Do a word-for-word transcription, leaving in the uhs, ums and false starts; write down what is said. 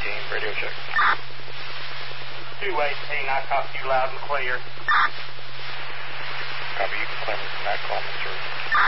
eighteen, radio check. two eighteen, I copy you loud and clear. Copy, you can claim from that call, Mister